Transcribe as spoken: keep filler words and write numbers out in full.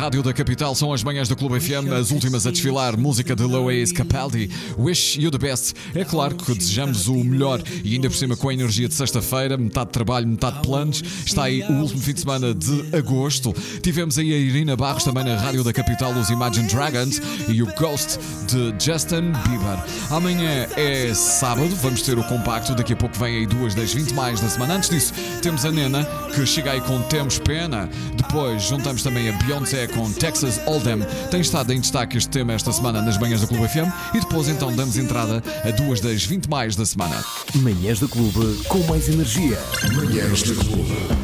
Rádio da Capital, são as manhãs do Clube F M, as últimas a desfilar, música de Louis Capaldi, Wish You the Best. É claro que desejamos o melhor e ainda por cima com a energia de sexta-feira, metade de trabalho, metade de planos. Está aí o último fim de semana de agosto. Tivemos aí a Irina Barros também na Rádio da Capital, os Imagine Dragons e o Ghost de Justin Bieber. Amanhã é sábado, vamos ter o compacto, daqui a pouco vem aí duas das vinte mais da semana. Antes disso, temos a Nena, que chega aí com Temos Pena. Depois juntamos também a Beyoncé com Texas Hold'em. Tem estado em destaque este tema esta semana nas manhãs do Clube F M. E depois então damos entrada a duas das vinte mais da semana. Manhãs do Clube com mais energia. Manhãs do Clube.